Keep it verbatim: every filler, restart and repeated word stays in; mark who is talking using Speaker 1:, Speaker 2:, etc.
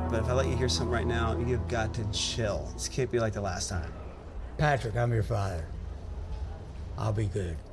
Speaker 1: But if I let you hear something right now, you've got to chill. This can't be like the last time.
Speaker 2: Patrick, I'm your father. I'll be good.